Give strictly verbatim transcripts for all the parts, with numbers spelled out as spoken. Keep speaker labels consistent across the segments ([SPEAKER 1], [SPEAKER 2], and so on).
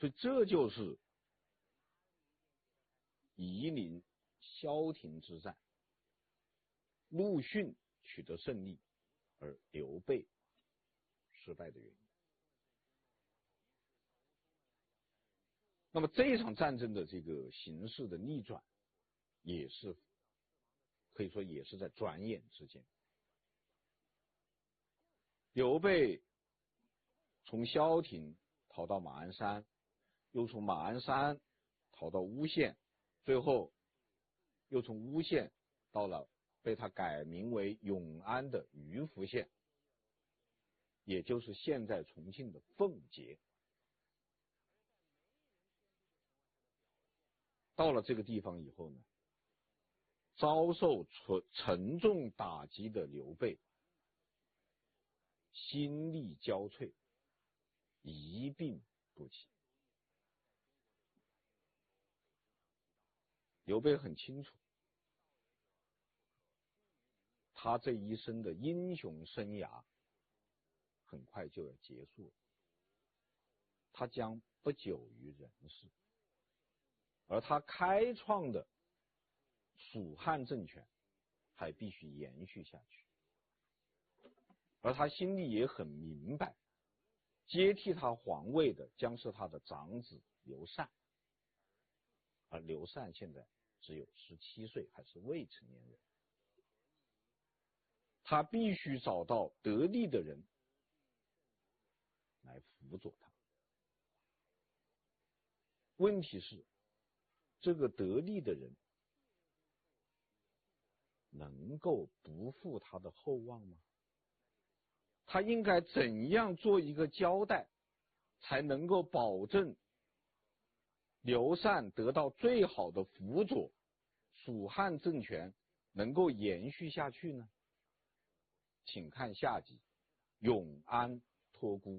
[SPEAKER 1] 所以这就是夷陵萧亭之战，陆逊取得胜利，而刘备失败的原因。那么这一场战争的这个形势的逆转，也是可以说也是在转眼之间。刘备从萧亭逃到马鞍山，又从马鞍山逃到巫县，最后又从巫县到了被他改名为永安的余福县，也就是现在重庆的奉节。到了这个地方以后呢，遭受沉重打击的刘备心力交瘁，一病不起。刘备很清楚，他这一生的英雄生涯很快就要结束了，他将不久于人世，而他开创的蜀汉政权还必须延续下去。而他心里也很明白，接替他皇位的将是他的长子刘禅，而刘禅现在只有十七岁，还是未成年人。他必须找到得力的人来辅佐他。问题是，这个得力的人能够不负他的厚望吗？他应该怎样做一个交代，才能够保证刘禅得到最好的辅佐，蜀汉政权能够延续下去呢？请看下集《永安托孤》。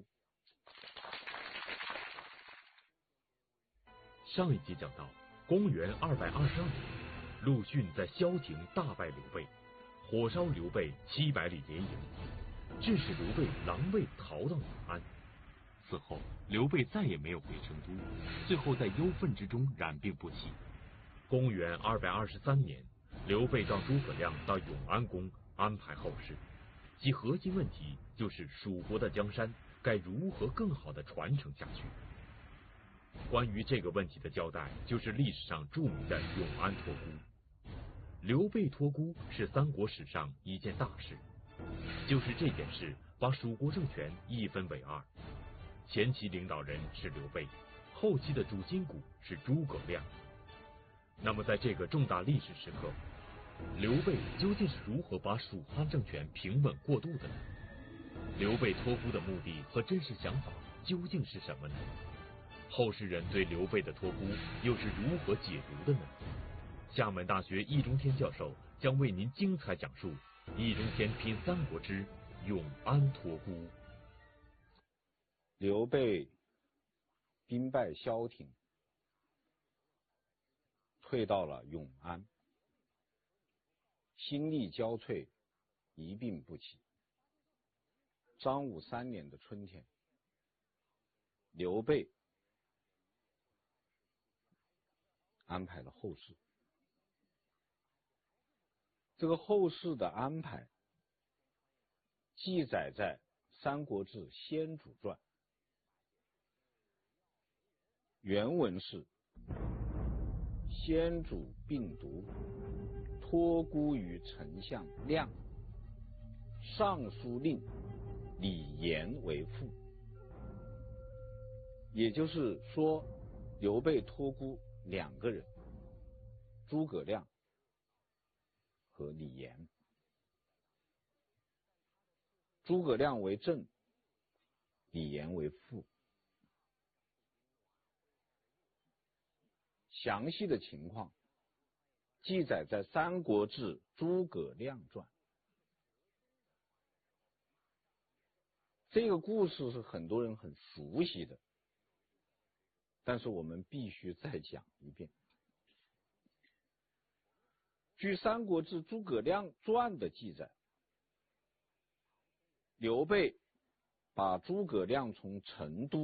[SPEAKER 2] 上一集讲到，公元二百二十二年，陆逊在萧亭大败刘备，火烧刘备七百里连营，致使刘备狼狈逃到永安。此后，刘备再也没有回成都，最后在忧愤之中染病不起。公元二百二十三年，刘备让诸葛亮到永安宫安排后事，其核心问题就是蜀国的江山该如何更好地传承下去。关于这个问题的交代，就是历史上著名的永安托孤。刘备托孤是三国史上一件大事，就是这件事把蜀国政权一分为二，前期领导人是刘备，后期的主心骨是诸葛亮。那么在这个重大历史时刻，刘备究竟是如何把蜀汉政权平稳过渡的呢？刘备托孤的目的和真实想法究竟是什么呢？后世人对刘备的托孤又是如何解读的呢？厦门大学易中天教授将为您精彩讲述易中天品三国之永安托孤。
[SPEAKER 1] 刘备兵败萧亭，退到了永安，心力交瘁，一病不起。张武三年的春天，刘备安排了后事。这个后事的安排记载在《三国志·先主传》，原文是：先主病独，托孤于丞相亮，尚书令李严为父。也就是说，刘备托孤两个人，诸葛亮和李严。诸葛亮为正，李严为副。详细的情况记载在《三国志·诸葛亮传》。这个故事是很多人很熟悉的，但是我们必须再讲一遍。据《三国志·诸葛亮传》的记载，刘备把诸葛亮从成都